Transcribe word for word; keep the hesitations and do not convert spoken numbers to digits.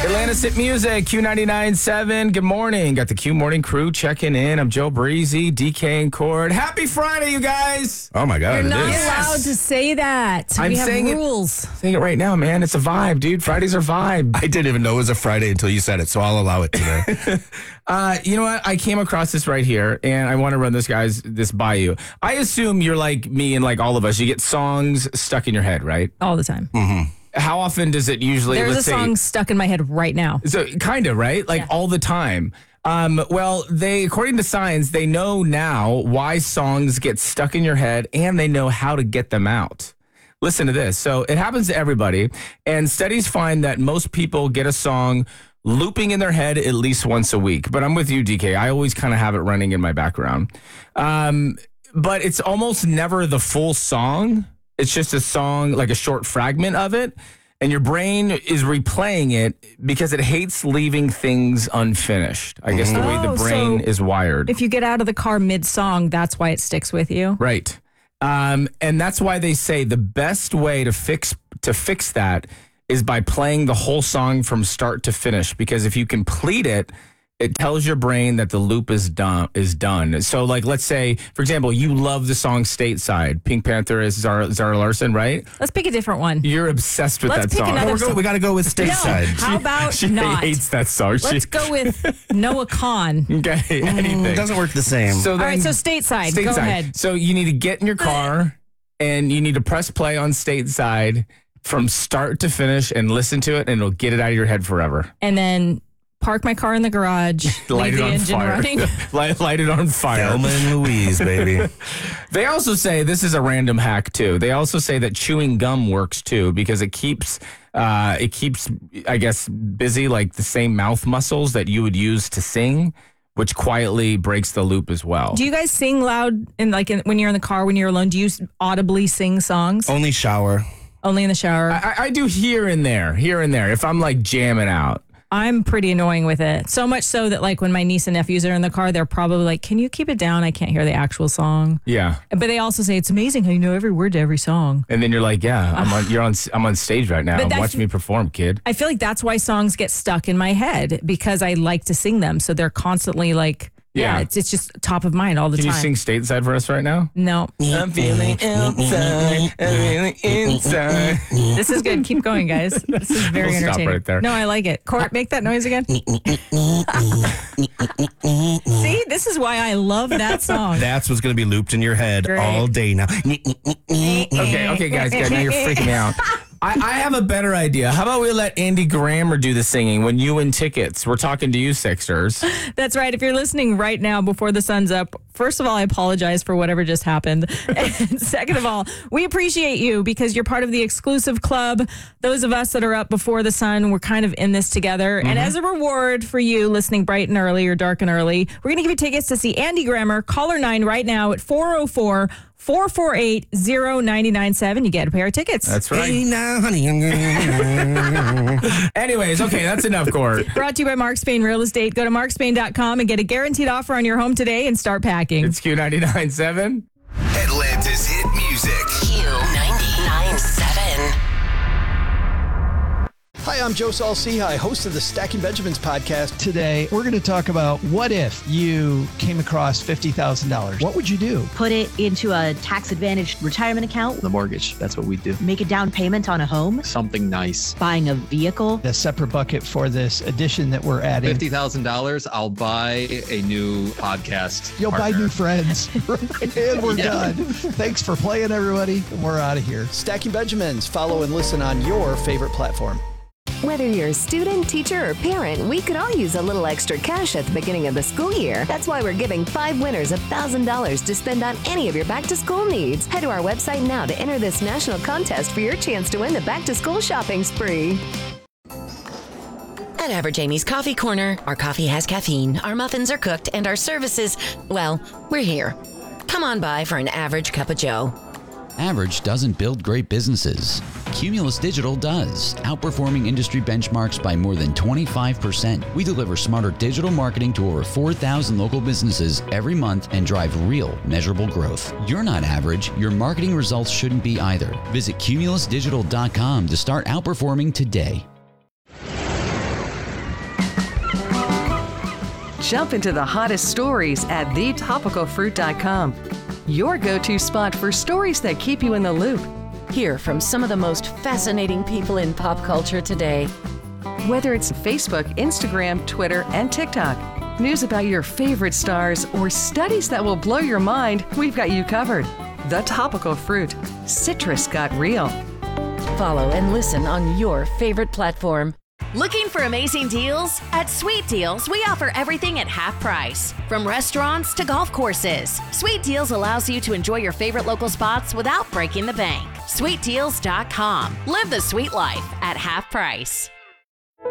Atlantis Hit Music, Q ninety-nine point seven. Good morning. Got the Q Morning crew checking in. I'm Joe Breezy, D K and Cord. Happy Friday, you guys. Oh, my God. You're it not is. allowed to say that. I'm we have saying rules. It, saying it right now, man. It's a vibe, dude. Fridays are vibe. I didn't even know it was a Friday until you said it, so I'll allow it today. uh, you know what? I came across this right here, and I want to run this guys this by you. I assume you're like me and like all of us. You get songs stuck in your head, right? All the time. Mm-hmm. How often does it usually? There's let's a song say, stuck in my head right now. So kind of, right? Like Yeah. all the time. Um, well, they, according to science, they know now why songs get stuck in your head, and they know how to get them out. Listen to this. So it happens to everybody, and studies find that most people get a song looping in their head at least once a week. But I'm with you, D K. I always kind of have it running in my background. Um, but it's almost never the full song. It's just a song, like a short fragment of it. And your brain is replaying it because it hates leaving things unfinished. I guess the way the Oh, brain so is wired. If you get out of the car mid-song, that's why it sticks with you. Right. Um, and that's why they say the best way to fix to fix that is by playing the whole song from start to finish. Because if you complete it, it tells your brain that the loop is done. Is done. So, like, let's say, for example, you love the song "Stateside." Pink Panther is Zara, Zara Larson, right? Let's pick a different one. You're obsessed with Let's that pick song. another We're go, song. we got to go with No, Stateside. how about she not? hates that song. Let's she, go with Noah Khan. okay, anything. It doesn't work the same. So All then, right, so stateside. Stateside. Go ahead. So you need to get in your car and you need to press play on Stateside from start to finish and listen to it, and it'll get it out of your head forever. And then park my car in the garage. Light leave it the on engine fire. running. light, light it on fire. Thelma and Louise, baby. They also say, this is a random hack too. They also say that chewing gum works too because it keeps, uh, it keeps, I guess, busy like the same mouth muscles that you would use to sing, which quietly breaks the loop as well. Do you guys sing loud in like in, when you're in the car, when you're alone? Do you audibly sing songs? Only shower. Only in the shower? I, I do here and there, here and there. If I'm like jamming out. I'm pretty annoying with it. So much so that like when my niece and nephews are in the car, they're probably like, can you keep it down? I can't hear the actual song. Yeah. But they also say it's amazing how you know every word to every song. And then you're like, yeah, I'm on, you're on, I'm on stage right now. But that's- Watch me perform, kid. I feel like that's why songs get stuck in my head because I like to sing them. So they're constantly like, yeah, Yeah. it's, it's just top of mind all the Can you time. sing Stateside for us right now? No, I'm feeling outside, I'm feeling inside. this is good. Keep going, guys. This is very We'll stop entertaining. right there. No, I like it. Court, make that noise again. See, this is why I love that song. That's what's going to be looped in your head Great. all day now. Okay, okay, guys, guys, now you're freaking me out. I, I have a better idea. How about we let Andy Grammer do the singing when you win tickets? We're talking to you, Sixers. That's right. If you're listening right now before the sun's up, first of all, I apologize for whatever just happened. And second of all, we appreciate you because you're part of the exclusive club. Those of us that are up before the sun, we're kind of in this together. Mm-hmm. And as a reward for you listening bright and early or dark and early, we're going to give you tickets to see Andy Grammer, caller nine right now at four oh four, four four eight, oh nine nine seven. You get a pair of tickets. That's Hey, right. now, honey. Anyways, okay, that's enough, Court. Brought to you by Mark Spain Real Estate. Go to mark spain dot com and get a guaranteed offer on your home today and start packing. It's Q ninety-nine point seven. Atlantis Hit Music. Q ninety-nine point seven. Hi, I'm Joe Saul-Sehy, host of the Stacking Benjamins podcast. Today, we're going to talk about what if you came across fifty thousand dollars? What would you do? Put it into a tax-advantaged retirement account, The mortgage, that's what we do. make a down payment on a home, Something nice. buying a vehicle. A separate bucket for this addition that we're adding. fifty thousand dollars, I'll buy a new podcast. You'll buy partner. new friends. And we're done. Thanks for playing, everybody. And we're out of here. Stacking Benjamins. Follow and listen on your favorite platform. Whether you're a student, teacher, or parent, we could all use a little extra cash at the beginning of the school year. That's why we're giving five winners one thousand dollars to spend on any of your back-to-school needs. Head to our website now to enter this national contest for your chance to win the back-to-school shopping spree. At Average Amy's Coffee Corner, our coffee has caffeine, our muffins are cooked, and our services, well, we're here. Come on by for an average cup of joe. Average doesn't build great businesses. Cumulus Digital does, outperforming industry benchmarks by more than twenty-five percent. We deliver smarter digital marketing to over four thousand local businesses every month and drive real, measurable growth. You're not average. Your marketing results shouldn't be either. Visit cumulus digital dot com to start outperforming today. Jump into the hottest stories at the topical fruit dot com. Your go-to spot for stories that keep you in the loop. Hear from some of the most fascinating people in pop culture today. Whether it's Facebook, Instagram, Twitter, and TikTok, news about your favorite stars, or studies that will blow your mind, we've got you covered. The Topical Fruit. Citrus got real. Follow and listen on your favorite platform. Looking for amazing deals? At Sweet Deals, we offer everything at half price. From restaurants to golf courses, Sweet Deals allows you to enjoy your favorite local spots without breaking the bank. sweet deals dot com. Live the sweet life at half price.